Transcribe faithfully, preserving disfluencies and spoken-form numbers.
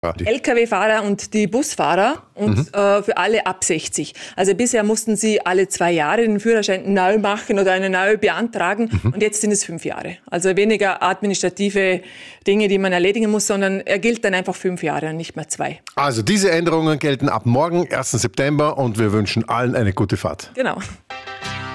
L K W-Fahrer und die Busfahrer und mhm. äh, für alle ab sechzig. Also bisher mussten sie alle zwei Jahre den Führerschein neu machen oder eine neue beantragen mhm. und jetzt sind es fünf Jahre. Also weniger administrative Dinge, die man erledigen muss, sondern er gilt dann einfach fünf Jahre und nicht mehr zwei. Also diese Änderungen gelten ab morgen, ersten September und wir wünschen allen eine gute Fahrt. Genau.